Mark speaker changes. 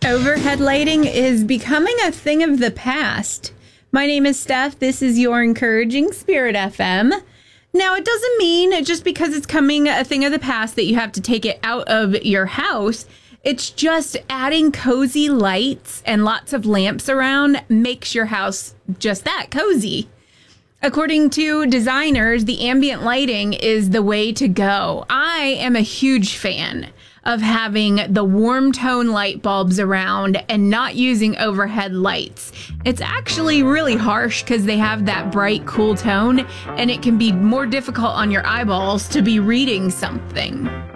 Speaker 1: Overhead lighting is becoming a thing of the past. My name is Steph. This is your Encouraging Spirit FM. Now, it doesn't mean just because it's coming a thing of the past that you have to take it out of your house. It's just adding cozy lights and lots of lamps around makes your house just that, cozy. According to designers, the ambient lighting is the way to go. I am a huge fan of having the warm tone light bulbs around and not using overhead lights. It's actually really harsh because they have that bright, cool tone, and it can be more difficult on your eyeballs to be reading something.